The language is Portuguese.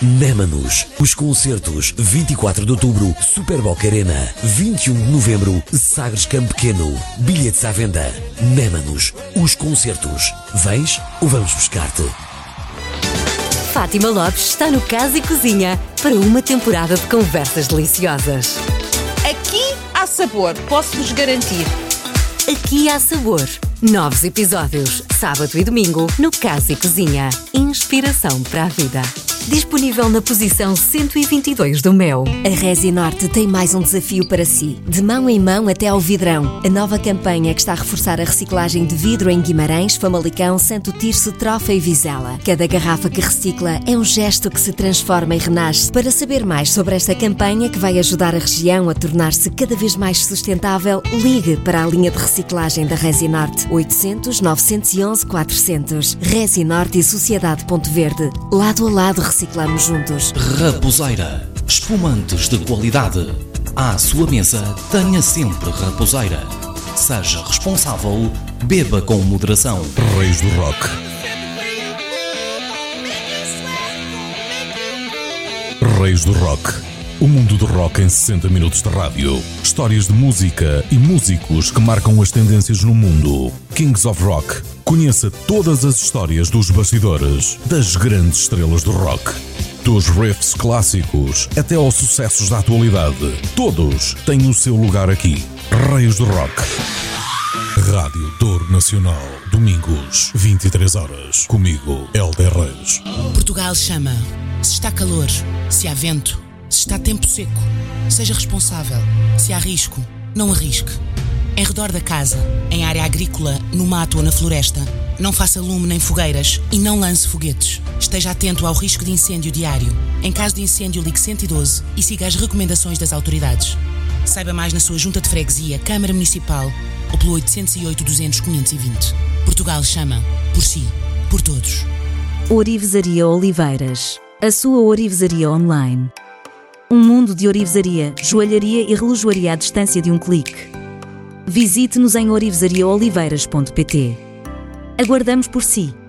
Némanos. Os concertos 24 de outubro, Super Boca Arena. 21 de novembro, Sagres Campo Pequeno. Bilhetes à venda. Némanos. Os concertos. Vens ou vamos buscar-te? Fátima Lopes está no Casa e Cozinha para uma temporada de conversas deliciosas. Aqui há sabor, posso-vos garantir. Aqui há sabor. Novos episódios, sábado e domingo, no Casa e Cozinha. Inspiração para a vida. Disponível na posição 122 do Mel. A Resi Norte tem mais um desafio para si. De mão em mão até ao vidrão. A nova campanha que está a reforçar a reciclagem de vidro em Guimarães, Famalicão, Santo Tirso, Trofa e Vizela. Cada garrafa que recicla é um gesto que se transforma e renasce. Para saber mais sobre esta campanha que vai ajudar a região a tornar-se cada vez mais sustentável, ligue para a linha de reciclagem da Resi Norte. 800 911 400. Resi Norte e Sociedade Ponto Verde. Lado a lado reciclamos juntos. Raposeira. Espumantes de qualidade. À sua mesa, tenha sempre Raposeira. Seja responsável, beba com moderação. Reis do Rock. Reis do Rock. O mundo do rock em 60 minutos de rádio. Histórias de música e músicos que marcam as tendências no mundo. Kings of Rock. Conheça todas as histórias dos bastidores das grandes estrelas do rock. Dos riffs clássicos até aos sucessos da atualidade. Todos têm o seu lugar aqui. Reis do Rock. Rádio Douro Nacional. Domingos, 23 horas. Comigo, Helder Reis. Portugal chama. Se está calor, se há vento, se está tempo seco, seja responsável. Se há risco, não arrisque. Em redor da casa, em área agrícola, no mato ou na floresta, não faça lume nem fogueiras e não lance foguetes. Esteja atento ao risco de incêndio diário. Em caso de incêndio, ligue 112 e siga as recomendações das autoridades. Saiba mais na sua junta de freguesia, Câmara Municipal ou pelo 808 200 520. Portugal chama. Por si. Por todos. Orivesaria Oliveiras. A sua orivesaria online. Um mundo de orivesaria, joalharia e relojoaria à distância de um clique. Visite-nos em orivesariaoliveiras.pt. Aguardamos por si.